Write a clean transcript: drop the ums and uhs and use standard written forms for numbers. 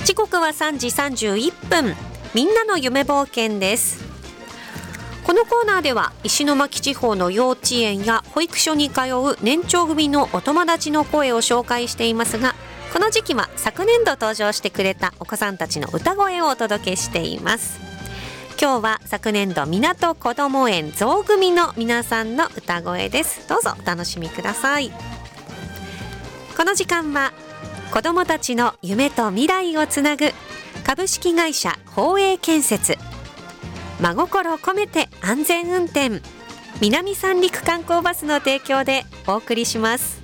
時刻は3時31分、みんなの夢冒険です。このコーナーでは石巻地方の幼稚園や保育所に通う年長組のお友達の声を紹介していますが、この時期は昨年度登場してくれたお子さんたちの歌声をお届けしています。今日は昨年度港こども園象組の皆さんの歌声です。どうぞお楽しみください。この時間は子どもたちの夢と未来をつなぐ株式会社宝永建設、真心込めて安全運転、南三陸観光バスの提供でお送りします。